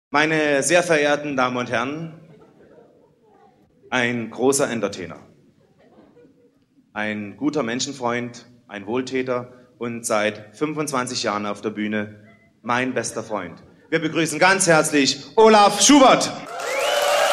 Meine sehr verehrten Damen und Herren, ein großer Entertainer, ein guter Menschenfreund, ein Wohltäter und seit 25 Jahren auf der Bühne mein bester Freund. Wir begrüßen ganz herzlich Olaf Schubert.